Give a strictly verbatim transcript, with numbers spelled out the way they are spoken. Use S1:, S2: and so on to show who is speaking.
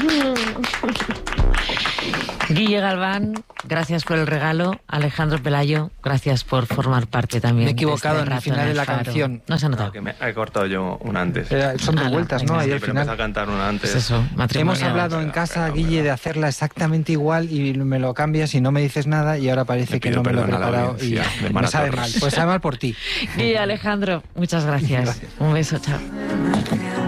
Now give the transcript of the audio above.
S1: Guille Galván, gracias por el regalo. Alejandro Pelayo, gracias por formar parte también.
S2: Me he equivocado
S1: de este
S2: en el final de la
S1: Faro.
S2: canción.
S1: No se ha notado.
S3: No, que me he cortado yo una antes.
S2: Era, son dos
S1: Ah, no,
S2: vueltas, ¿no?
S1: venga.
S2: Ahí
S3: Sí,
S2: al
S3: pero empecé
S2: final.
S3: a cantar una antes.
S1: Pues eso, matrimonio.
S2: Hemos hablado en casa, Guille, de hacerla exactamente igual y me lo cambias y no me dices nada y ahora parece
S3: Me
S2: que
S3: pido
S2: no me lo he
S3: perdón a la
S2: preparado y
S3: audiencia de
S2: me
S3: Mara
S2: sabe
S3: Torres.
S2: mal. Pues sabe mal por ti.
S1: Guille, Alejandro, muchas gracias.
S2: Gracias.
S1: Un beso, chao.